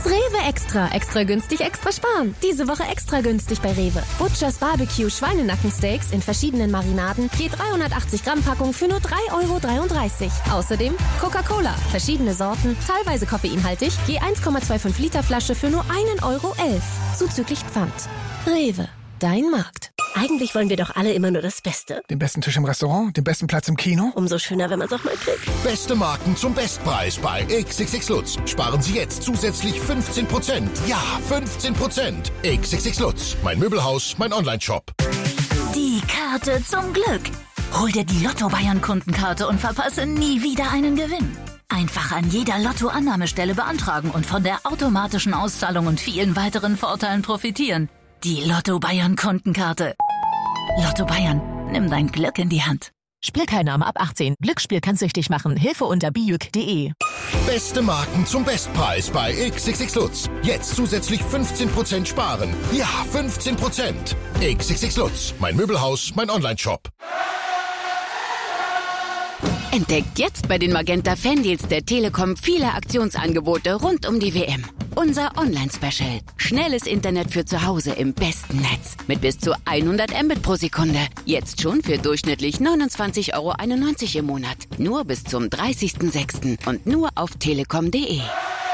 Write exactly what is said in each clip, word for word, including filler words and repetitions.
Rewe Extra. Extra günstig, extra sparen. Diese Woche extra günstig bei Rewe. Butchers Barbecue Schweinenackensteaks in verschiedenen Marinaden. Je dreihundertachtzig Gramm Packung für nur drei Euro dreiunddreißig. Außerdem Coca-Cola. Verschiedene Sorten, teilweise koffeinhaltig. Je eins Komma fünfundzwanzig Liter Flasche für nur ein Euro elf. Zuzüglich Pfand. Rewe. Dein Markt. Eigentlich wollen wir doch alle immer nur das Beste. Den besten Tisch im Restaurant, den besten Platz im Kino. Umso schöner, wenn man es auch mal kriegt. Beste Marken zum Bestpreis bei X X X Lutz. Sparen Sie jetzt zusätzlich fünfzehn Prozent. Ja, fünfzehn Prozent. X X X Lutz. Mein Möbelhaus, mein Onlineshop. Die Karte zum Glück. Hol dir die Lotto-Bayern-Kundenkarte und verpasse nie wieder einen Gewinn. Einfach an jeder Lotto-Annahmestelle beantragen und von der automatischen Auszahlung und vielen weiteren Vorteilen profitieren. Die Lotto Bayern Kundenkarte. Lotto Bayern, nimm dein Glück in die Hand. Spielteilnahme ab achtzehn. Glücksspiel kann süchtig machen. Hilfe unter bijuk punkt de. Beste Marken zum Bestpreis bei X X X Lutz. Jetzt zusätzlich fünfzehn Prozent sparen. Ja, fünfzehn Prozent. X X X Lutz. Mein Möbelhaus, mein Onlineshop. Entdeckt jetzt bei den Magenta Fandeals der Telekom viele Aktionsangebote rund um die W M. Unser Online-Special. Schnelles Internet für zu Hause im besten Netz. Mit bis zu hundert Mbit pro Sekunde. Jetzt schon für durchschnittlich neunundzwanzig Euro einundneunzig im Monat. Nur bis zum dreißigsten sechsten und nur auf telekom punkt de.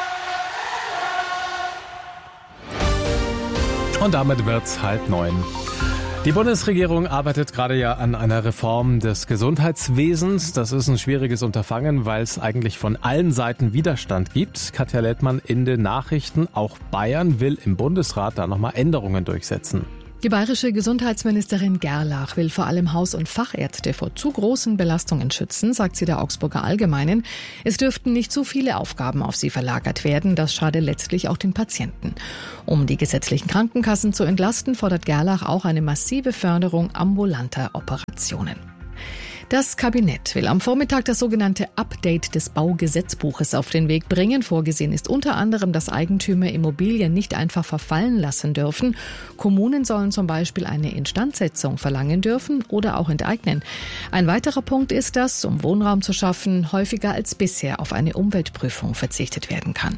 Und damit wird's halb neun. Die Bundesregierung arbeitet gerade ja an einer Reform des Gesundheitswesens. Das ist ein schwieriges Unterfangen, weil es eigentlich von allen Seiten Widerstand gibt. Katja Lettmann in den Nachrichten. Auch Bayern will im Bundesrat da nochmal Änderungen durchsetzen. Die bayerische Gesundheitsministerin Gerlach will vor allem Haus- und Fachärzte vor zu großen Belastungen schützen, sagt sie der Augsburger Allgemeinen. Es dürften nicht zu viele Aufgaben auf sie verlagert werden, das schade letztlich auch den Patienten. Um die gesetzlichen Krankenkassen zu entlasten, fordert Gerlach auch eine massive Förderung ambulanter Operationen. Das Kabinett will am Vormittag das sogenannte Update des Baugesetzbuches auf den Weg bringen. Vorgesehen ist unter anderem, dass Eigentümer Immobilien nicht einfach verfallen lassen dürfen. Kommunen sollen zum Beispiel eine Instandsetzung verlangen dürfen oder auch enteignen. Ein weiterer Punkt ist, dass, um Wohnraum zu schaffen, häufiger als bisher auf eine Umweltprüfung verzichtet werden kann.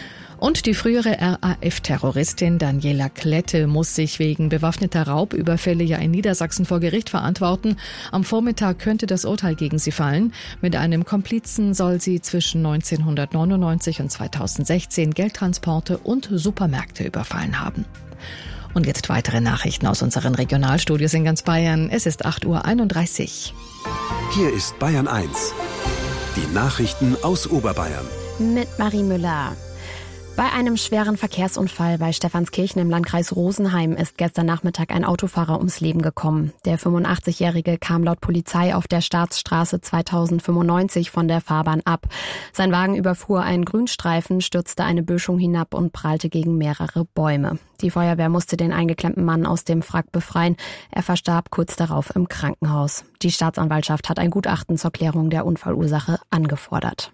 Und die frühere R A F-Terroristin Daniela Klette muss sich wegen bewaffneter Raubüberfälle ja in Niedersachsen vor Gericht verantworten. Am Vormittag könnte das Urteil gegen sie fallen. Mit einem Komplizen soll sie zwischen neunzehnhundertneunundneunzig und zweitausendsechzehn Geldtransporte und Supermärkte überfallen haben. Und jetzt weitere Nachrichten aus unseren Regionalstudios in ganz Bayern. Es ist acht Uhr einunddreißig. Hier ist Bayern eins. Die Nachrichten aus Oberbayern. Mit Marie Müller. Bei einem schweren Verkehrsunfall bei Stephanskirchen im Landkreis Rosenheim ist gestern Nachmittag ein Autofahrer ums Leben gekommen. Der fünfundachtzigjährige kam laut Polizei auf der Staatsstraße zweitausendfünfundneunzig von der Fahrbahn ab. Sein Wagen überfuhr einen Grünstreifen, stürzte eine Böschung hinab und prallte gegen mehrere Bäume. Die Feuerwehr musste den eingeklemmten Mann aus dem Wrack befreien. Er verstarb kurz darauf im Krankenhaus. Die Staatsanwaltschaft hat ein Gutachten zur Klärung der Unfallursache angefordert.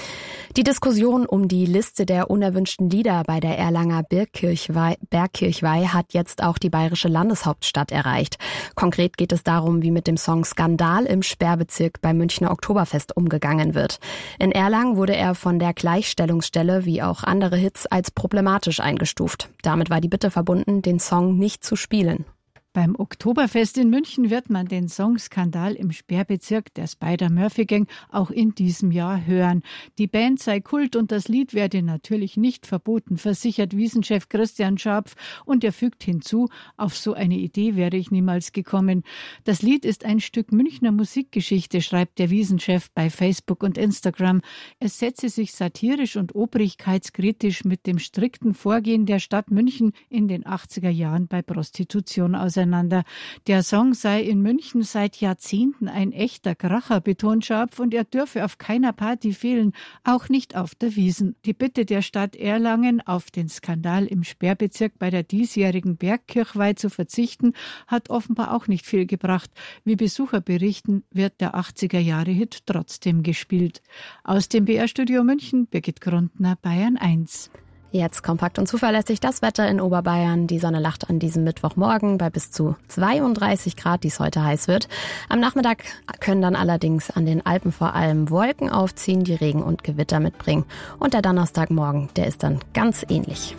Die Diskussion um die Liste der unerwünschten Lieder bei der Erlanger Bergkirchweih, Bergkirchweih hat jetzt auch die bayerische Landeshauptstadt erreicht. Konkret geht es darum, wie mit dem Song Skandal im Sperrbezirk beim Münchner Oktoberfest umgegangen wird. In Erlangen wurde er von der Gleichstellungsstelle wie auch andere Hits als problematisch eingestuft. Damit war die Bitte verbunden, den Song nicht zu spielen. Beim Oktoberfest in München wird man den Song Skandal im Sperrbezirk der Spider-Murphy-Gang auch in diesem Jahr hören. Die Band sei Kult und das Lied werde natürlich nicht verboten, versichert Wiesenchef Christian Scharpf. Und er fügt hinzu, auf so eine Idee wäre ich niemals gekommen. Das Lied ist ein Stück Münchner Musikgeschichte, schreibt der Wiesenchef bei Facebook und Instagram. Es setze sich satirisch und obrigkeitskritisch mit dem strikten Vorgehen der Stadt München in den achtziger Jahren bei Prostitution auseinander. Der Song sei in München seit Jahrzehnten ein echter Kracher, betont Scharpf, und er dürfe auf keiner Party fehlen, auch nicht auf der Wiesn. Die Bitte der Stadt Erlangen, auf den Skandal im Sperrbezirk bei der diesjährigen Bergkirchweih zu verzichten, hat offenbar auch nicht viel gebracht. Wie Besucher berichten, wird der achtziger-Jahre-Hit trotzdem gespielt. Aus dem B R-Studio München, Birgit Grundner, Bayern eins. Jetzt kompakt und zuverlässig das Wetter in Oberbayern. Die Sonne lacht an diesem Mittwochmorgen bei bis zu zweiunddreißig Grad, die es heute heiß wird. Am Nachmittag können dann allerdings an den Alpen vor allem Wolken aufziehen, die Regen und Gewitter mitbringen. Und der Donnerstagmorgen, der ist dann ganz ähnlich.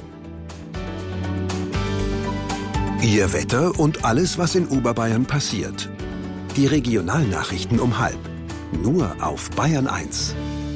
Ihr Wetter und alles, was in Oberbayern passiert. Die Regionalnachrichten um halb. Nur auf Bayern eins.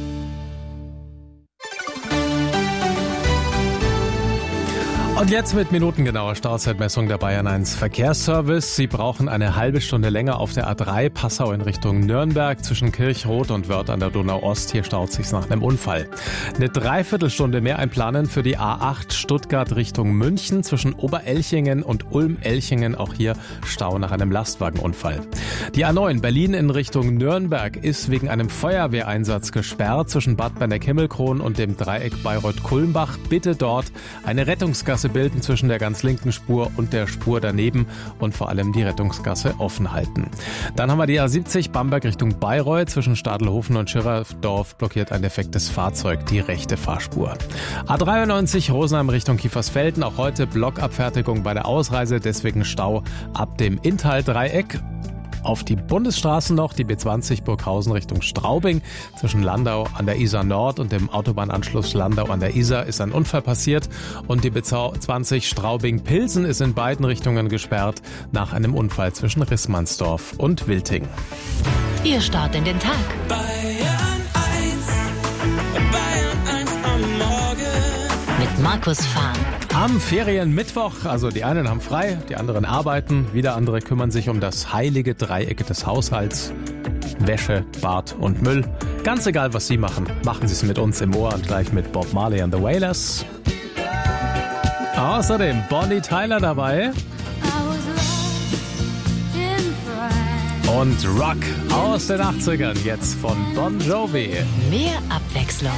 Und jetzt mit minutengenauer Startzeitmessung der Bayern eins Verkehrsservice. Sie brauchen eine halbe Stunde länger auf der A drei Passau in Richtung Nürnberg zwischen Kirchroth und Wörth an der Donau-Ost. Hier staut sich's nach einem Unfall. Eine Dreiviertelstunde mehr einplanen für die A acht Stuttgart Richtung München zwischen Oberelchingen und Ulm-Elchingen. Auch hier Stau nach einem Lastwagenunfall. Die A neun Berlin in Richtung Nürnberg ist wegen einem Feuerwehreinsatz gesperrt zwischen Bad Berneck-Himmelkron und dem Dreieck Bayreuth-Kulmbach. Bitte dort eine Rettungsgasse bilden zwischen der ganz linken Spur und der Spur daneben und vor allem die Rettungsgasse offen halten. Dann haben wir die A siebzig Bamberg Richtung Bayreuth. Zwischen Stadelhofen und Schirrerdorf blockiert ein defektes Fahrzeug die rechte Fahrspur. A dreiundneunzig Rosenheim Richtung Kiefersfelden. Auch heute Blockabfertigung bei der Ausreise, deswegen Stau ab dem Inntal-Dreieck. Auf die Bundesstraßen noch, die B zwanzig Burghausen Richtung Straubing. Zwischen Landau an der Isar Nord und dem Autobahnanschluss Landau an der Isar ist ein Unfall passiert. Und die B zwanzig Straubing-Pilsen ist in beiden Richtungen gesperrt nach einem Unfall zwischen Rissmannsdorf und Wilting. Ihr Start in den Tag. Bayern eins, Bayern eins am Morgen. Mit Markus Fahn. Am Ferienmittwoch, also die einen haben frei, die anderen arbeiten, wieder andere kümmern sich um das heilige Dreieck des Haushalts. Wäsche, Bad und Müll. Ganz egal, was Sie machen, machen Sie es mit uns im Ohr und gleich mit Bob Marley and the Wailers. Außerdem Bonnie Tyler dabei. Und Rock aus den achtzigern, jetzt von Bon Jovi. Mehr Abwechslung.